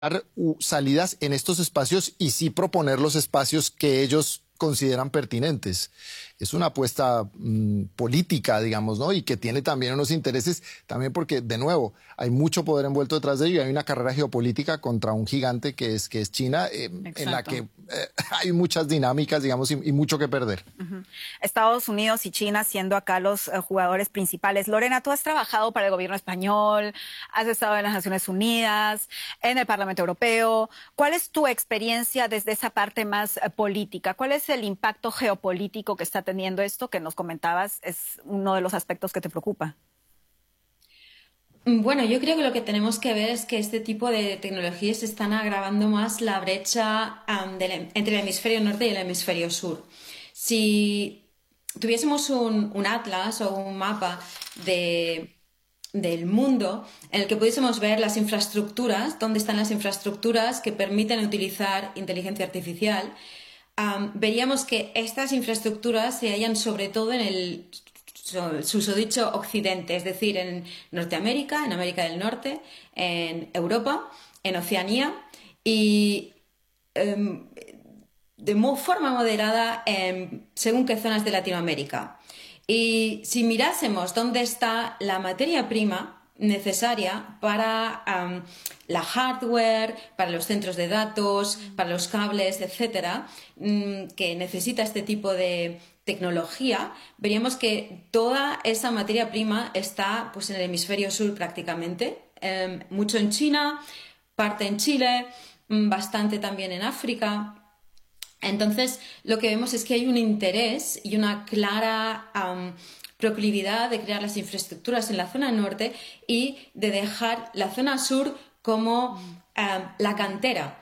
salidas en estos espacios y sí proponer los espacios que ellos consideran pertinentes. Es una apuesta política, digamos, ¿no? Y que tiene también unos intereses, también porque, de nuevo, hay mucho poder envuelto detrás de ello y hay una carrera geopolítica contra un gigante que es China, en la que hay muchas dinámicas, digamos, y mucho que perder. Estados Unidos y China siendo acá los jugadores principales. Lorena, tú has trabajado para el gobierno español, has estado en las Naciones Unidas, en el Parlamento Europeo. ¿Cuál es tu experiencia desde esa parte más política? ¿Cuál es el impacto geopolítico que está teniendo esto que nos comentabas? Es uno de los aspectos que te preocupa. Bueno, yo creo que lo que tenemos que ver es que este tipo de tecnologías están agravando más la brecha entre el hemisferio norte y el hemisferio sur. Si tuviésemos un atlas o un mapa del mundo en el que pudiésemos ver las infraestructuras, dónde están las infraestructuras que permiten utilizar inteligencia artificial, veríamos que estas infraestructuras se hallan sobre todo en el susodicho occidente, es decir, en Norteamérica, en América del Norte, en Europa, en Oceanía y de forma moderada según qué zonas de Latinoamérica. Y si mirásemos dónde está la materia prima necesaria para la hardware, para los centros de datos, para los cables, etcétera, que necesita este tipo de tecnología, veríamos que toda esa materia prima está pues, en el hemisferio sur prácticamente, mucho en China, parte en Chile, bastante también en África. Entonces, lo que vemos es que hay un interés y una clara proclividad de crear las infraestructuras en la zona norte y de dejar la zona sur como la cantera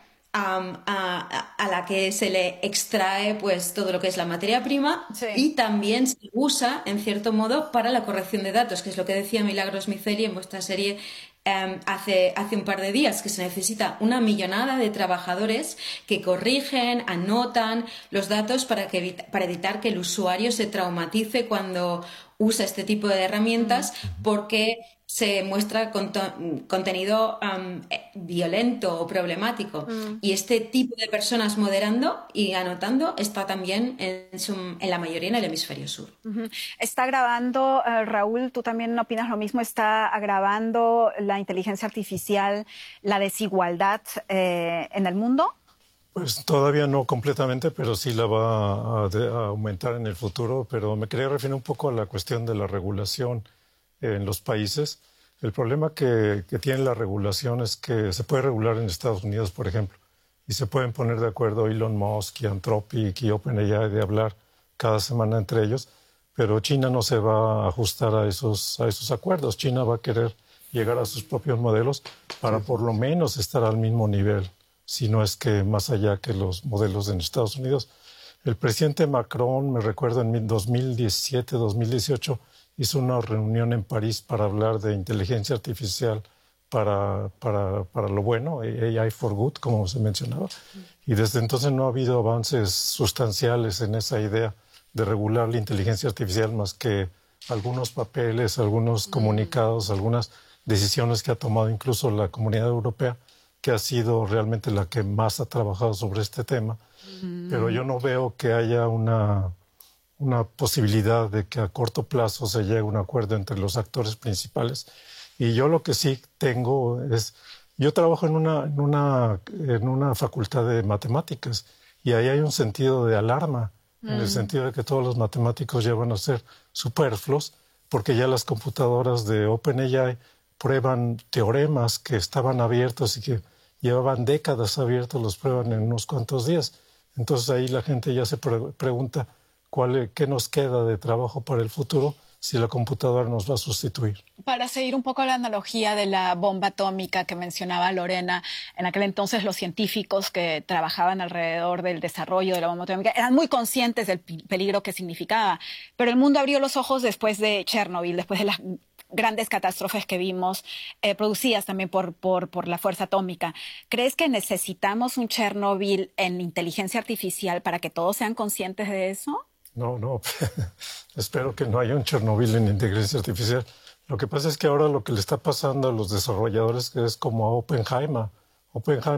a la que se le extrae pues todo lo que es la materia prima y también se usa en cierto modo para la corrección de datos, que es lo que decía Milagros Miceli en vuestra serie hace un par de días, que se necesita una millonada de trabajadores que corrigen, anotan los datos para evitar que el usuario se traumatice cuando usa este tipo de herramientas porque se muestra contenido violento o problemático. Y este tipo de personas moderando y anotando está también en la mayoría en el hemisferio sur. Está agravando, Raúl, tú también opinas lo mismo, está agravando la inteligencia artificial, la desigualdad en el mundo. Pues todavía no completamente, pero sí la va a aumentar en el futuro. Pero me quería referir un poco a la cuestión de la regulación en los países. El problema que tiene la regulación es que se puede regular en Estados Unidos, por ejemplo, y se pueden poner de acuerdo Elon Musk y Anthropic y OpenAI de hablar cada semana entre ellos, pero China no se va a ajustar a esos acuerdos. China va a querer llegar a sus propios modelos para por lo menos estar al mismo nivel, si no es que más allá que los modelos en Estados Unidos. El presidente Macron, me recuerdo, en 2017, 2018, hizo una reunión en París para hablar de inteligencia artificial para lo bueno, AI for Good, como se mencionaba. Y desde entonces no ha habido avances sustanciales en esa idea de regular la inteligencia artificial, más que algunos papeles, algunos comunicados, algunas decisiones que ha tomado incluso la Comunidad Europea, que ha sido realmente la que más ha trabajado sobre este tema. Pero yo no veo que haya una posibilidad de que a corto plazo se llegue a un acuerdo entre los actores principales. Y yo lo que sí tengo es... Yo trabajo en una facultad de matemáticas y ahí hay un sentido de alarma, en el sentido de que todos los matemáticos ya van a ser superfluos, porque ya las computadoras de OpenAI prueban teoremas que estaban abiertos y que llevaban décadas abiertos, los prueban en unos cuantos días. Entonces ahí la gente ya se pregunta qué nos queda de trabajo para el futuro si la computadora nos va a sustituir. Para seguir un poco la analogía de la bomba atómica que mencionaba Lorena, en aquel entonces los científicos que trabajaban alrededor del desarrollo de la bomba atómica eran muy conscientes del peligro que significaba, pero el mundo abrió los ojos después de Chernobyl, después de las grandes catástrofes que vimos, producidas también por la fuerza atómica. ¿Crees que necesitamos un Chernobyl en inteligencia artificial para que todos sean conscientes de eso? No, espero que no haya un Chernobyl en inteligencia artificial. Lo que pasa es que ahora lo que le está pasando a los desarrolladores es como a Oppenheimer Oppenheimer